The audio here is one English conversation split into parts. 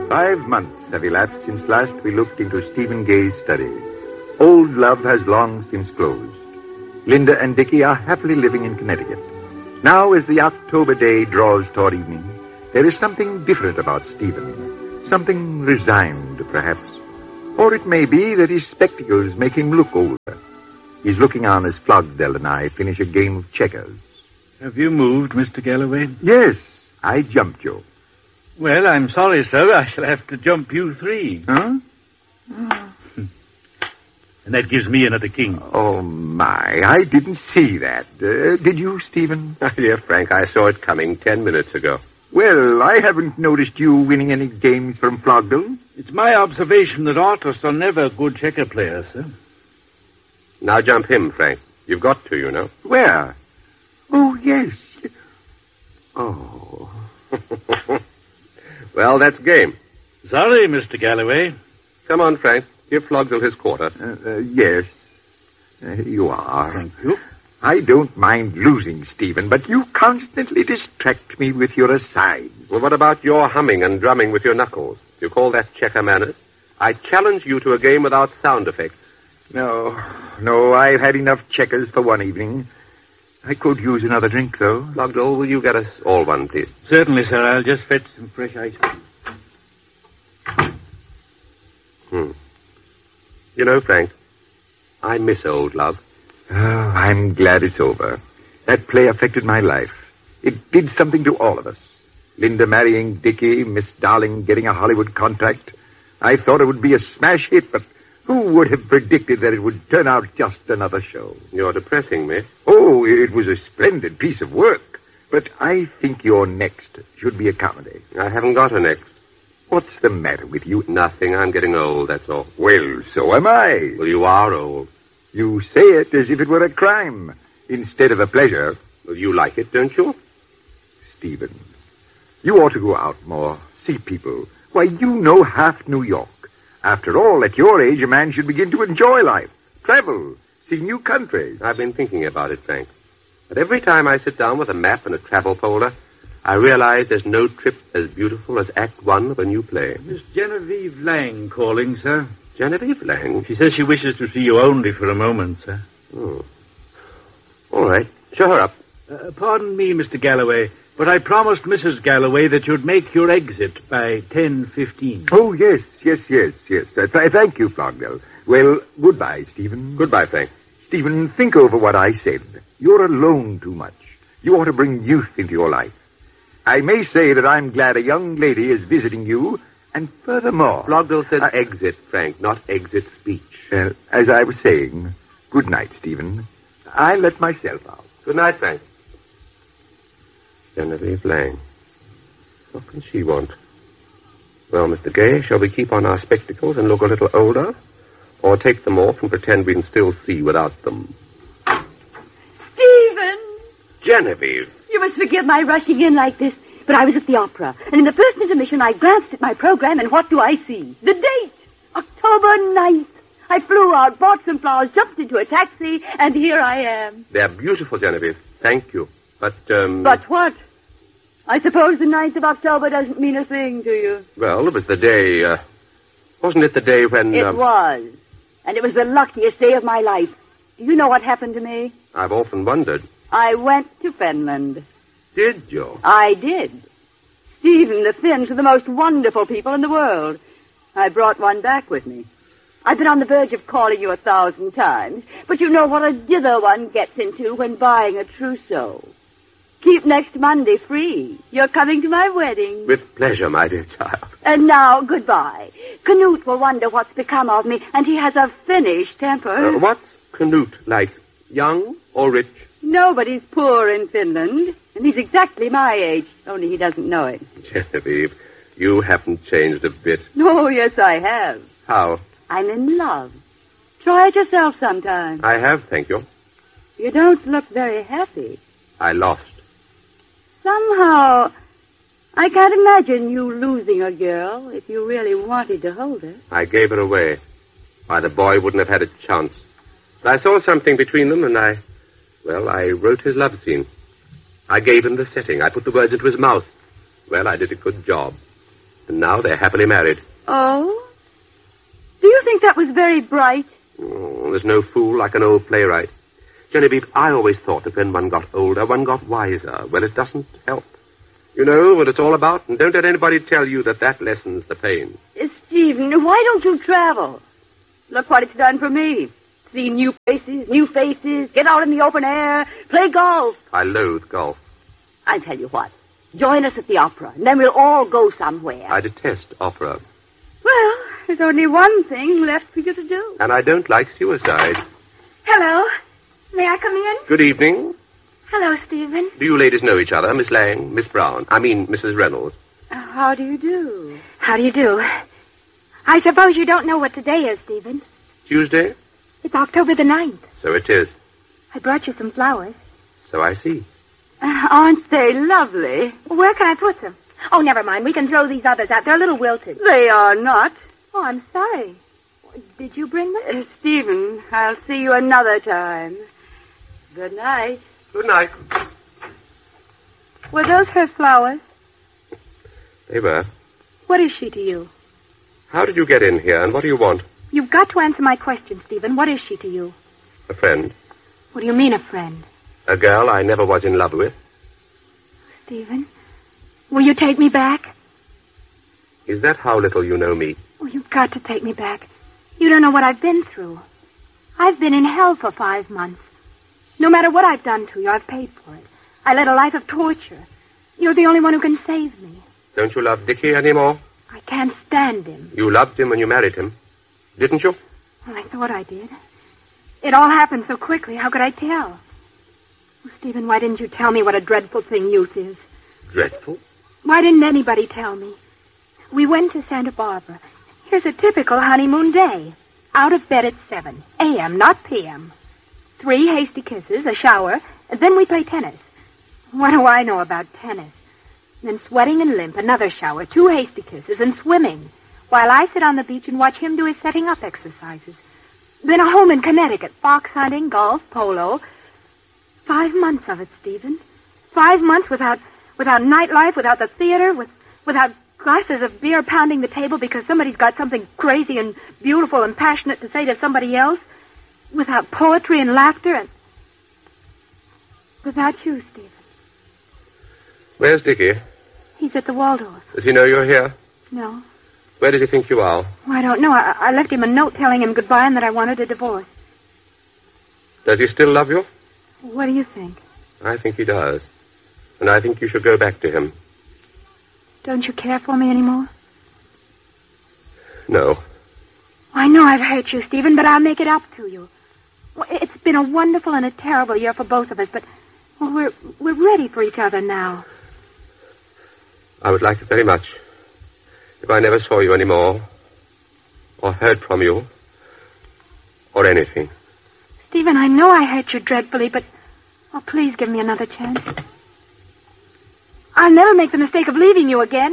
5 months have elapsed since last we looked into Stephen Gay's study. Old love has long since closed. Linda and Dickie are happily living in Connecticut. Now, as the October day draws toward evening, there is something different about Stephen. Something resigned, perhaps. Or it may be that his spectacles make him look older. He's looking on as Flogdell and I finish a game of checkers. Have you moved, Mr. Galloway? Yes, I jumped you. Well, I'm sorry, sir. I shall have to jump you 3. Huh? And that gives me another king. Oh, my. I didn't see that. Did you, Stephen? Dear Frank, I saw it coming 10 minutes ago. Well, I haven't noticed you winning any games from Flogdell. It's my observation that artists are never good checker players, sir. Now jump him, Frank. You've got to, you know. Where? Oh, yes. Oh. Well, that's game. Sorry, Mr. Galloway. Come on, Frank. Give Flogdell his quarter. Yes. You are. Thank you. I don't mind losing, Stephen, but you constantly distract me with your asides. Well, what about your humming and drumming with your knuckles? Do you call that checker manners? I challenge you to a game without sound effects. No, I've had enough checkers for one evening. I could use another drink, though. Flogdell, will you get us all one, please? Certainly, sir. I'll just fetch some fresh ice. You know, Frank, I miss old love. Oh, I'm glad it's over. That play affected my life. It did something to all of us. Linda marrying Dickie, Miss Darling getting a Hollywood contract. I thought it would be a smash hit, but who would have predicted that it would turn out just another show? You're depressing me. Oh, it was a splendid piece of work. But I think your next should be a comedy. I haven't got a next. What's the matter with you? Nothing. I'm getting old, that's all. Well, so am I. Well, you are old. You say it as if it were a crime instead of a pleasure. Well, you like it, don't you? Stephen, you ought to go out more, see people. Why, you know half New York. After all, at your age, a man should begin to enjoy life, travel, see new countries. I've been thinking about it, Frank. But every time I sit down with a map and a travel folder, I realize there's no trip as beautiful as Act 1 of a new play. Miss Genevieve Lang calling, sir. Genevieve Lang? She says she wishes to see you only for a moment, sir. Oh. All right. Show her up. Pardon me, Mr. Galloway, but I promised Mrs. Galloway that you'd make your exit by 10:15. Oh, yes. Thank you, Flogdell. Well, goodbye, Stephen. Goodbye, Frank. Stephen, think over what I said. You're alone too much. You ought to bring youth into your life. I may say that I'm glad a young lady is visiting you, and furthermore... Flogdell said exit, Frank, not exit speech. As I was saying, good night, Stephen. I let myself out. Good night, Frank. Genevieve Lang. What can she want? Well, Mr. Gay, shall we keep on our spectacles and look a little older? Or take them off and pretend we can still see without them? Stephen! Genevieve! You must forgive my rushing in like this, but I was at the opera, and in the first intermission I glanced at my program, and what do I see? The date! October 9th. I flew out, bought some flowers, jumped into a taxi, and here I am. They're beautiful, Genevieve. Thank you. But, But what? I suppose the 9th of October doesn't mean a thing to you. Well, it was the day, wasn't it the day when... It was. And it was the luckiest day of my life. Do you know what happened to me? I've often wondered. I went to Finland. Did you? I did. Stephen, the Finns are the most wonderful people in the world. I brought one back with me. I've been on the verge of calling you 1,000 times, but you know what a dither one gets into when buying a trousseau. Keep next Monday free. You're coming to my wedding. With pleasure, my dear child. And now, goodbye. Knut will wonder what's become of me, and he has a Finnish temper. What's Knut like? Young or rich? Nobody's poor in Finland, and he's exactly my age, only he doesn't know it. Genevieve, you haven't changed a bit. Oh, yes, I have. How? I'm in love. Try it yourself sometime. I have, thank you. You don't look very happy. I lost. Somehow, I can't imagine you losing a girl if you really wanted to hold her. I gave her away. Why, the boy wouldn't have had a chance. But I saw something between them, and I wrote his love scene. I gave him the setting. I put the words into his mouth. Well, I did a good job. And now they're happily married. Oh? Do you think that was very bright? Oh, there's no fool like an old playwright. Genevieve, I always thought that when one got older, one got wiser. Well, it doesn't help. You know what it's all about, and don't let anybody tell you that lessens the pain. Stephen, why don't you travel? Look what it's done for me. See new faces, get out in the open air, play golf. I loathe golf. I'll tell you what. Join us at the opera, and then we'll all go somewhere. I detest opera. Well, there's only one thing left for you to do. And I don't like suicide. Hello. May I come in? Good evening. Hello, Stephen. Do you ladies know each other, Miss Lang, Miss Brown? I mean, Mrs. Reynolds. How do you do? How do you do? I suppose you don't know what today is, Stephen. Tuesday? It's October the 9th. So it is. I brought you some flowers. So I see. Aren't they lovely? Where can I put them? Oh, never mind. We can throw these others out. They're a little wilted. They are not. Oh, I'm sorry. Did you bring them? Stephen, I'll see you another time. Good night. Good night. Were those her flowers? They were. What is she to you? How did you get in here, and what do you want? You've got to answer my question, Stephen. What is she to you? A friend. What do you mean, a friend? A girl I never was in love with. Stephen, will you take me back? Is that how little you know me? Oh, you've got to take me back. You don't know what I've been through. I've been in hell for 5 months. No matter what I've done to you, I've paid for it. I led a life of torture. You're the only one who can save me. Don't you love Dickie anymore? I can't stand him. You loved him when you married him, didn't you? Well, I thought I did. It all happened so quickly. How could I tell? Oh, Stephen, why didn't you tell me what a dreadful thing youth is? Dreadful? Why didn't anybody tell me? We went to Santa Barbara. Here's a typical honeymoon day. Out of bed at 7 a.m., not p.m. 3 hasty kisses, a shower, and then we play tennis. What do I know about tennis? Then sweating and limp, another shower, 2 hasty kisses, and swimming, while I sit on the beach and watch him do his setting up exercises. Then a home in Connecticut, fox hunting, golf, polo. 5 months of it, Stephen. 5 months without nightlife, without the theater, without glasses of beer pounding the table because somebody's got something crazy and beautiful and passionate to say to somebody else. Without poetry and laughter and... without you, Stephen. Where's Dickie? He's at the Waldorf. Does he know you're here? No. Where does he think you are? Oh, I don't know. I left him a note telling him goodbye and that I wanted a divorce. Does he still love you? What do you think? I think he does. And I think you should go back to him. Don't you care for me anymore? No. I know I've hurt you, Stephen, but I'll make it up to you. Well, it's been a wonderful and a terrible year for both of us, but well, we're ready for each other now. I would like it very much if I never saw you anymore, or heard from you, or anything. Stephen, I know I hurt you dreadfully, but oh, please give me another chance. I'll never make the mistake of leaving you again.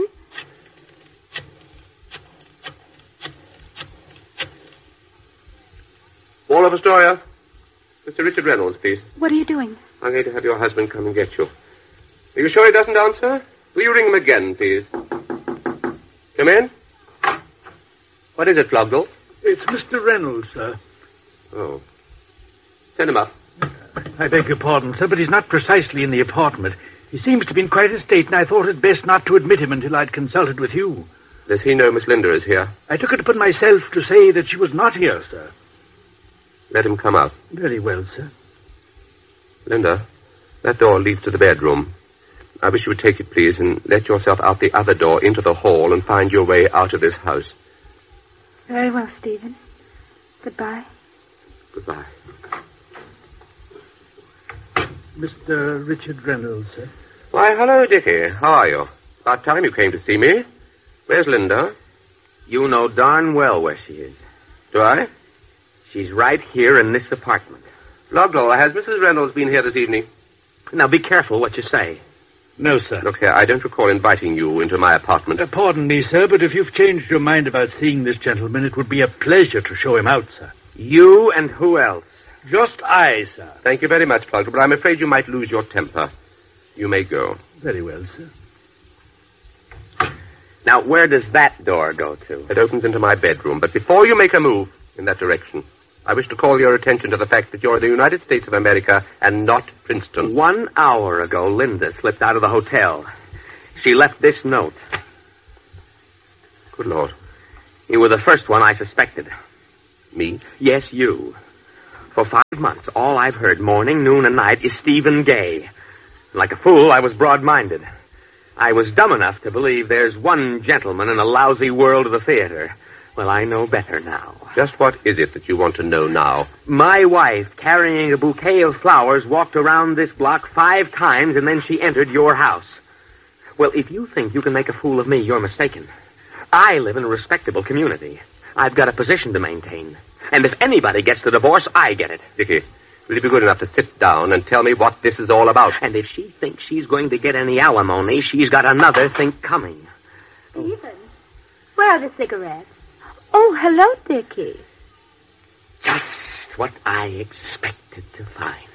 Wall of Astoria. Mr. Richard Reynolds, please. What are you doing? I'm going to have your husband come and get you. Are you sure he doesn't answer? Will you ring him again, please? Come in. What is it, Flogdell? It's Mr. Reynolds, sir. Oh. Send him up. I beg your pardon, sir, but he's not precisely in the apartment. He seems to be in quite a state, and I thought it best not to admit him until I'd consulted with you. Does he know Miss Linda is here? I took it upon myself to say that she was not here, sir. Let him come out. Very well, sir. Linda, that door leads to the bedroom. I wish you would take it, please, and let yourself out the other door into the hall and find your way out of this house. Very well, Stephen. Goodbye. Goodbye. Mr. Richard Reynolds, sir. Why, hello, Dickie. How are you? About time you came to see me. Where's Linda? You know darn well where she is. Do I? She's right here in this apartment. Flogdell, has Mrs. Reynolds been here this evening? Now, be careful what you say. No, sir. Look here, I don't recall inviting you into my apartment. Pardon me, sir, but if you've changed your mind about seeing this gentleman, it would be a pleasure to show him out, sir. You and who else? Just I, sir. Thank you very much, Flogdell, but I'm afraid you might lose your temper. You may go. Very well, sir. Now, where does that door go to? It opens into my bedroom. But before you make a move in that direction, I wish to call your attention to the fact that you're in the United States of America and not Princeton. 1 hour ago, Linda slipped out of the hotel. She left this note. Good Lord. You were the first one I suspected. Me? Yes, you. For 5 months, all I've heard morning, noon, and night is Stephen Gay. Like a fool, I was broad-minded. I was dumb enough to believe there's one gentleman in a lousy world of the theater. Well, I know better now. Just what is it that you want to know now? My wife, carrying a bouquet of flowers, walked around this block 5 times, and then she entered your house. Well, if you think you can make a fool of me, you're mistaken. I live in a respectable community. I've got a position to maintain. And if anybody gets the divorce, I get it. Dickie, will you be good enough to sit down and tell me what this is all about? And if she thinks she's going to get any alimony, she's got another think coming. Stephen, where are the cigarettes? Oh, hello, Dickie. Just what I expected to find.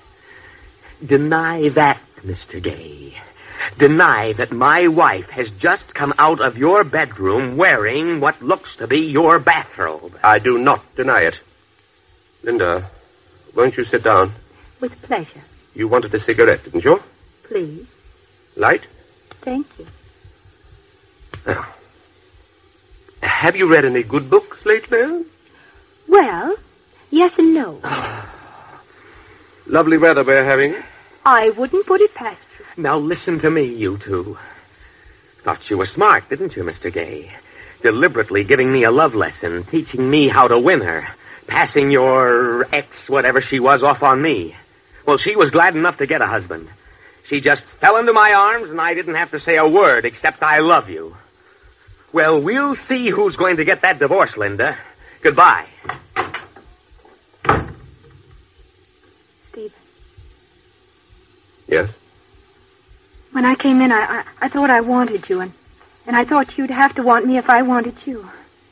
Deny that, Mr. Gay. Deny that my wife has just come out of your bedroom wearing what looks to be your bathrobe. I do not deny it. Linda, won't you sit down? With pleasure. You wanted a cigarette, didn't you? Please. Light? Thank you. Now, have you read any good books lately? Well, yes and no. Lovely weather we're having. I wouldn't put it past you. Now listen to me, you two. Thought you were smart, didn't you, Mr. Gay? Deliberately giving me a love lesson, teaching me how to win her, passing your ex, whatever she was, off on me. Well, she was glad enough to get a husband. She just fell into my arms, and I didn't have to say a word except I love you. Well, we'll see who's going to get that divorce, Linda. Goodbye. Stephen. Yes? When I came in, I thought I wanted you, and I thought you'd have to want me if I wanted you.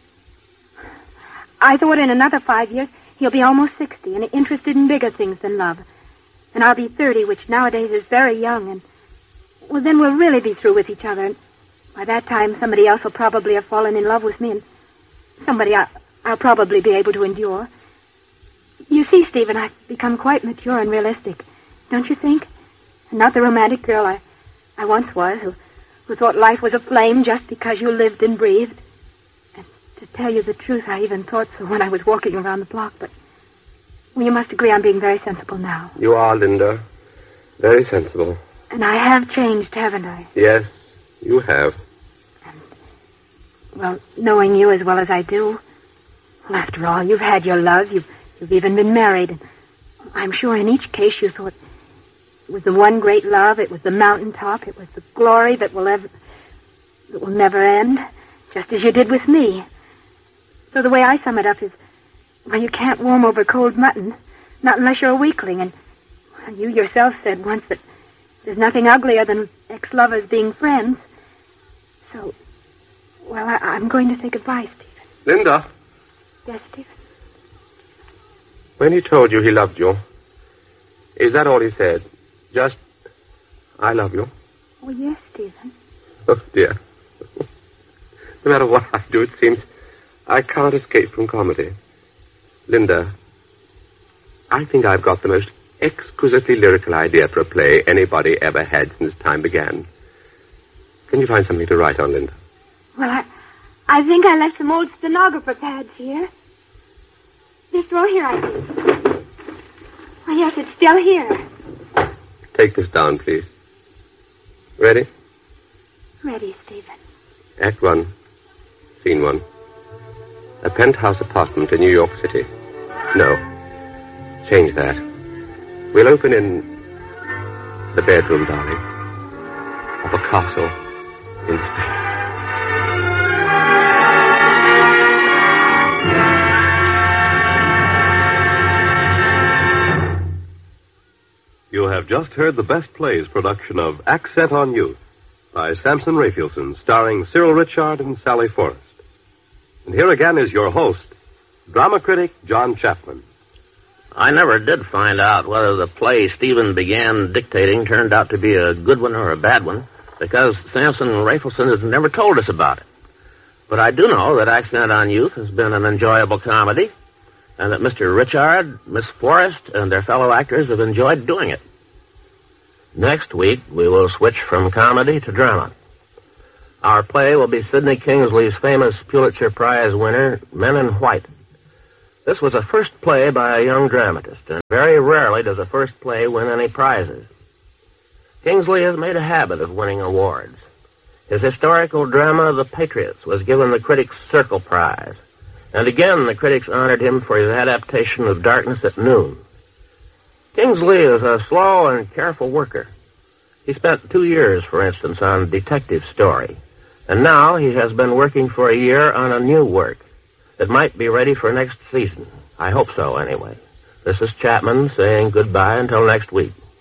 I thought in another 5 years, he'll be almost 60 and interested in bigger things than love. And I'll be 30, which nowadays is very young, and, well, then we'll really be through with each other. And by that time, somebody else will probably have fallen in love with me, and somebody I'll probably be able to endure. You see, Stephen, I've become quite mature and realistic, don't you think? And not the romantic girl I once was, who thought life was a flame just because you lived and breathed. And to tell you the truth, I even thought so when I was walking around the block, but, well, you must agree I'm being very sensible now. You are, Linda. Very sensible. And I have changed, haven't I? Yes, you have. And, well, knowing you as well as I do, well, after all, you've had your love, you've even been married, and I'm sure in each case you thought it was the one great love, it was the mountaintop, it was the glory that will never end, just as you did with me. So the way I sum it up is, well, you can't warm over cold mutton, not unless you're a weakling, and well, you yourself said once that there's nothing uglier than ex-lovers being friends. So, well, I'm going to say goodbye, Stephen. Linda? Yes, Stephen? When he told you he loved you, is that all he said? Just, I love you? Oh, yes, Stephen. Oh, dear. No matter what I do, it seems I can't escape from comedy. Linda, I think I've got the most exquisitely lyrical idea for a play anybody ever had since time began. Can you find something to write on, Linda? Well, I think I left some old stenographer pads here. This drawer here, I think. Oh, yes, it's still here. Take this down, please. Ready? Ready, Stephen. Act 1, Scene 1. A penthouse apartment in New York City. No. Change that. We'll open in the bedroom, darling, of a castle in Spain. You have just heard the Best Plays production of Accent on Youth by Samson Raphaelson, starring Cyril Ritchard and Sally Forrest. And here again is your host, drama critic John Chapman. I never did find out whether the play Stephen began dictating turned out to be a good one or a bad one. because Samson Rafelson has never told us about it. But I do know that Accent on Youth has been an enjoyable comedy, and that Mr. Richard, Miss Forrest, and their fellow actors have enjoyed doing it. Next week, we will switch from comedy to drama. Our play will be Sidney Kingsley's famous Pulitzer Prize winner, Men in White. This was a first play by a young dramatist, and very rarely does a first play win any prizes. Kingsley has made a habit of winning awards. His historical drama, The Patriots, was given the Critics' Circle Prize. And again, the critics honored him for his adaptation of Darkness at Noon. Kingsley is a slow and careful worker. He spent 2 years, for instance, on Detective Story. And now he has been working for a year on a new work that might be ready for next season. I hope so, anyway. This is Chapman saying goodbye until next week.